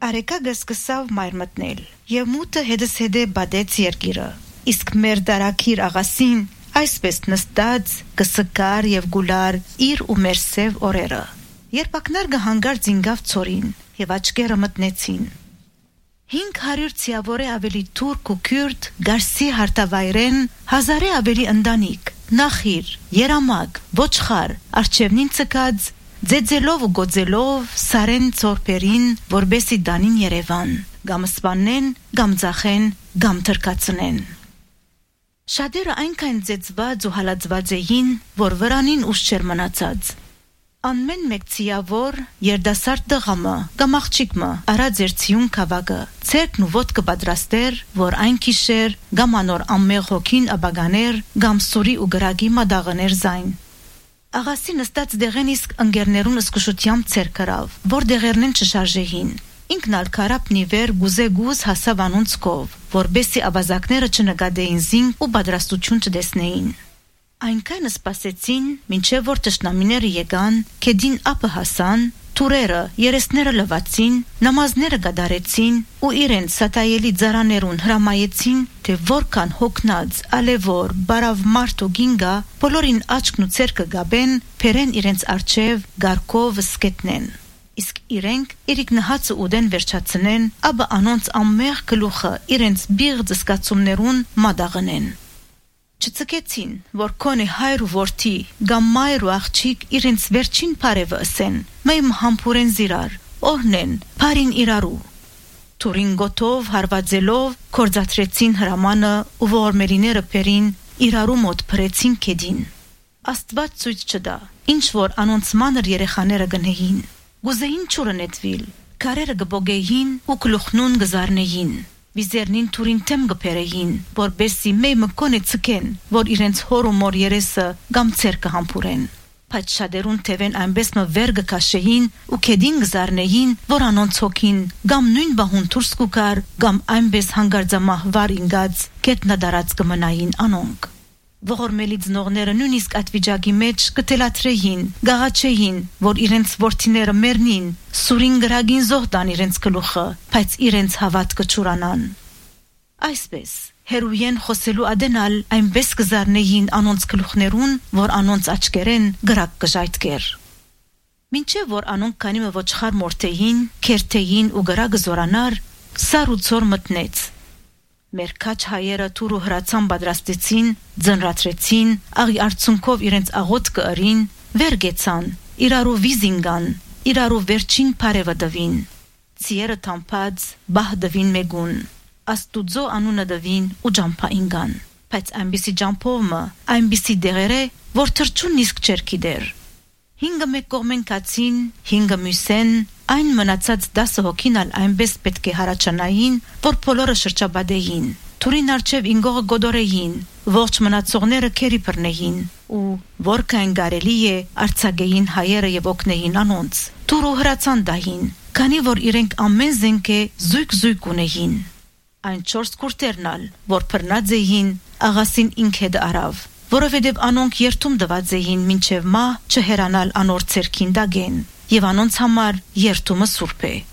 Արեկագը սկսավ մայր մտնել եւ մութը հետս հետե բադեց երկիրը իսկ մեր դարակիր աղասին այսպես նստած կսկար եւ գուլար իր ու մեր սև օրերը երբ ակնարկը հանգար զինգավ ծորին եւ աչքերը մտնեցին 500 ցիավորե ավելի թուրք ու քուրդ գարսի հարտավայրեն հազարե ավելի ընտանիք նախիր երամակ ոչխար արչևնին ցկած ձեձելով ու գոձելով սարեն ծորպերին որբեսի դանին Երևան գամ սպանեն գամ ծախեն գամ թրկացնեն շատերը այնքան ձեծված ու հալածված էին որ վրանին ուշ չեր մնացած Անմեն մեկ ցիավոր երդասարդ դղամը կամ աղջիկը արած էր ցիուն կավակը ցերկն ու ոտքը պատրաստեր որ այն քիշեր կամ անոր ամմեղ հոգին աբագաներ կամ սուրի ու գրագի մադաղներ զայն Աղասի նստած դեղեն իսկ ընկերներուն սկսուշությամբ ցերկրավ որ դեղերնեն չշարժեին ինքն ալ կարապնի վեր գուզեգուզ հասավ անոնցկով որբեսի ավազակները չնկատեին զինք ու պատրաստություն չտեսնեին Այնքան սպասեցին, մինչև որ տշնամիները եկան, կեդին ապը հասան, թուրերը, երեսները լվացին, նամազները գդարեցին ու իրենց սատայելի ձարաներուն հրամայեցին, թե որքան հոգնած, ալևոր, բարավ մարդ ու գինգա, բոլորին աչքն ու ցերկը գաբեն, փերեն իրենց արջև, գարկով սկետնեն։ Իսկ իրենք իրիկնահացը ուդեն վերջացնեն, ապա անոնց ամմեղ գլուխը իրենց բիղձ զգացումներուն մադաղնեն։ Չծկեցին, որ կոնե հայր ու որդի, գամ մայր ու աղջիկ իրենց վերջին պարևը ասեն, մայմ համպուրեն զիրար, օրնեն, պարին իրարու։ Թուրին գոտով, հարվածելով, կործատրեցին հրամանը ու որմերիները պերին, իրարու մոտ պրեցին կեդին։ Աստված ծույց չդա, ինչ որ անոնց մանր երեխաները գնեին, գուզեին չուրը նետվիլ, կարերը գբոգեին ու կլուխնուն գզարնեին։ Վիզերնին թուրին թեմ գպերեին, որբեսի մեյմը կոնե ցկեն, որ իրենց հոր ու մոր երեսը գամ ցերկը համբուրեն։ Բայց շատերուն թևեն այնպես մը վեր գկաշեին ու կեդին գզարնեին, որ անոնց հոգին գամ նույն բահուն դուրս կուկար, գամ այնպես հանգարձամահ վար ինգած կետնադարած կմնային անոնք։ Ողորմելի ծնողները նույնիսկ այդ վիճակի մեջ կտելաթրեին, գաղաչեին, որ իրենց որդիները մեռնին, սուրին գրագին զոհդան իրենց գլուխը, բայց իրենց հավատքը չուրանան։ Այսպես, հերույեն խոսելու ադենալ այնպես կզարնեին անոնց գլուխներուն, որ անոնց աչքերեն գրակ կժայթքեր։ Մինչև որ անոնք քանիմը ոչխար մորթեին, քերթեին ու գրակը զորանար, սար ու ծոր մտնեց։ Մեր քաչ հայերը թուր ու հրացան պատրաստեցին, ձնրացրեցին, աղի արցունքով իրենց աղոտքը ըրին, վերգեցան, իրարու վիզինգան, իրարու վերջին պարևը դվին, ցիերը թամփած, բահ դվին մեգուն, աստուծո անունը դվին ու ջամփա ինգան, բայց այնպիսի ջամփովը, այնպիսի դեղերը, որ թրջուն իսկ չեր գիտեր։ 5 մեկ կողմեն կացին, 5 մյուսեն, այն մնացած 10 հոգին ալ այնպես պետք է հարաճանային, որ բոլորը շրջաբադեին, թուրին արջև ինգողը գոդորեին, ողջ մնացողները քերի բռնեին, ու որքան կարելի է արցագեին հայերը եւ օգնեին անոնց, թուր ու հրացան դահին, քանի որ իրենք ամեն զենքը զույգ ունեին։ Այն 4 քուրտերն ալ, որ բռնած էին, աղասին ինքեդ արավ, որովհետև անոնք երթում դված էին մինչև մահ չհերանալ անոր ցերքին դագեն, եւ անոնց համար երթումը սուրբ է։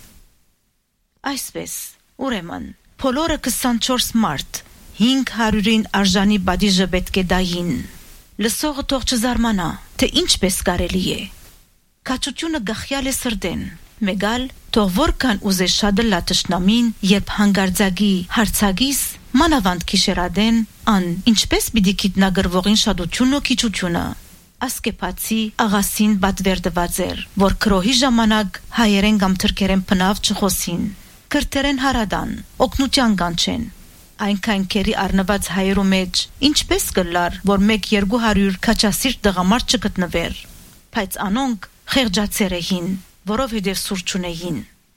Այսպես, ուրեմն, բոլորը 24 մարդ, 500-ին արժանի բադիժը պետք է դային։ Լսողը թող չզարմանա, թե ինչպես կարելի է։ Կաչությունը գախյալ է սրդեն, մեգալ թող որքան ուզե շատ լա տշնամին, երբ հանգարձակի հարցագիս մանավանդ քիշերադեն, ան ինչպես պիտի գիտնագրվողին շատությունը ու քիչությունը։ Ասկեպացի աղասին բատվերդված էր, որ քրոհի ժամանակ հայերեն կամ թրքերեն բնավ չխոսին, քրտերեն հարադան, օգնության կանչեն։ Այնքան քերի առնված հայերու մեջ, ինչպես կլար, որ 1-200 քաչասիրտ դղամարդ չգտնվեր, բայց անոնք խեղճացեր էին, որովհետև սուր չունեին։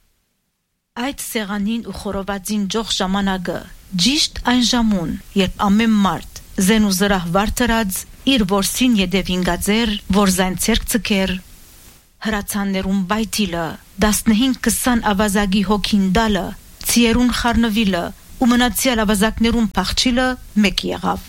Այդ սեղանին ու խորովածին ջող ժամանակը, ճիշտ այն ժամուն, երբ ամեն մարդ զեն ու զրահ վարդրած իր որսին յետև ինգածեր, որ զայն ցերկ ցկեր, հրացաններուն բայթիլը, 15-20 ավազագի հոգին դալը, ցիերուն խառնվիլը ու մնացյալ ավազակներուն փախչիլը մեկ եղավ։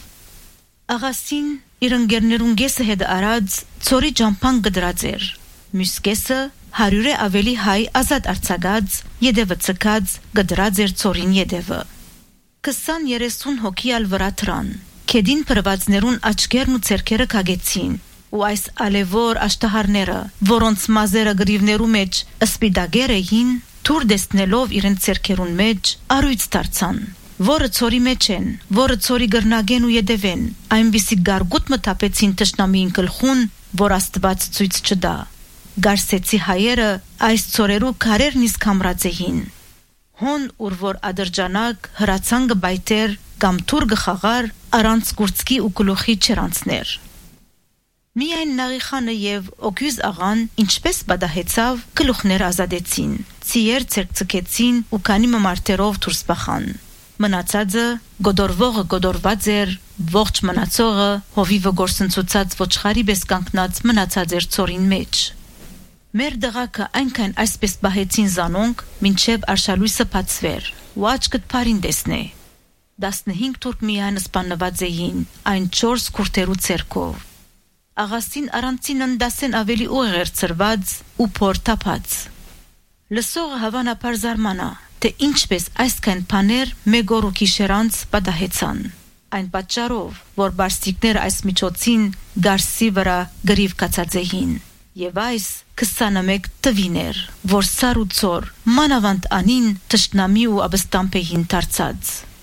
Աղասին իր ընկերներուն գեսը հետ արած ծորի ջամփան գդրած էր, մյուս կեսը 100 ավելի հայ ազատ արձակած, յետևը ցկած, գդրած էր ծորին յետևը։ 20-30 հոգի ալ վրա թրան։ Քեդին փրվածներուն աչքերն ու ցերքերը կագեցին, ու այս ալևոր աշտահարները, որոնց մազերը գրիվներու մեջ սպիտակեր էին, թուր դեսնելով իրենց ցերքերուն մեջ արույց դարձան, որը ծորի մեջ են, որը ծորի գրնագեն ու յետևեն, այնպիսի գարգուտ մտապեցին թշնամիին գլխուն, որ Աստված ցույց չտա։ Գարսեցի հայերը այս ծորերու քարերն իսկ համրած էին։ Հոն ուր որ ադրջանակ հրացան գբայտեր կամ թուր գխաղար առանց կուրծքի ու գլուխի չրանցներ։ Միայն Նաղիխանը եւ Օգյուզ աղան ինչպես բադահեցավ գլուխներ ազատեցին, ցիեր ցերկցկեցին ու քանի մարտերով դուրս բախան։ Մնացածը գոդորվողը գոդորված էր, ողջ մնացողը հովիվը գործընծուցած ոչխարի պես կանգնած մնացած էր ծորին մեջ։ Մեր դղակը այնքան այսպես բահեցին զանոնք, մինչև արշալույսը բացվեր, ու աչքդ բարին տեսնե։ 15 թուրք միայն սպանված էին, այն 4 քուրդերու ցերկով։ Աղասին առանցինն դասեն ավելի ուղեր ծրված ու փորտապած։ Լսողը հավանաբար զարմանա, թե ինչպես այսքան բաներ մեկ օր ու գիշերանց պատահեցան։ Այն պատճառով, որ բարսիկները այս միջոցին գարսի վրա գրիվ կացած էին։ Եվ այս 21 տվիներ, որ սար ու ծոր մանավանդ անին թշնամի ու աբստամպ էին դարձած։